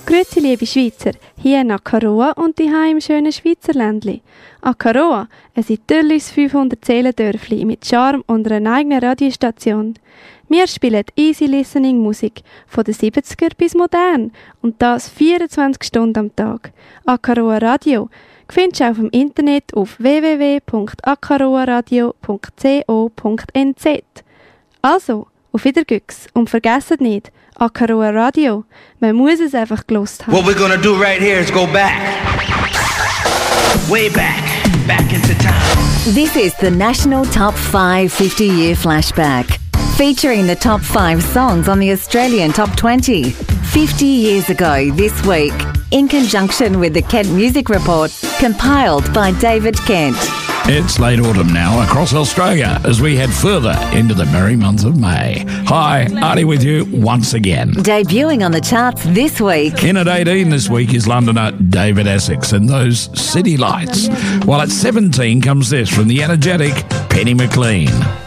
Grüezi, liebe Schweizer, hier in Akaroa und daheim im schönen Schweizerländli. Akaroa, ein idyllisches 500-Seelen-Dörfli mit Charme und einer eigenen Radiostation. Wir spielen easy listening Musik, von den 70er bis modern, und das 24 Stunden am Tag. Akaroa Radio findest du auf dem Internet auf www.akaroaradio.co.nz. Also, auf Wiedergüchs und vergesst nicht, Akaroa Radio, man muss es einfach gelost haben. What we're gonna do right here is go back. Way back. Back into time. This is the National Top 5 50-Year Flashback, featuring the top 5 songs on the Australian Top 20. 50 years ago this week, in conjunction with the Kent Music Report, compiled by David Kent. It's late autumn now across Australia as we head further into the merry month of May. Hi, Artie with you once again. Debuting on the charts this week. In at 18 this week is Londoner David Essex and those City Lights. While at 17 comes this from the energetic Penny McLean.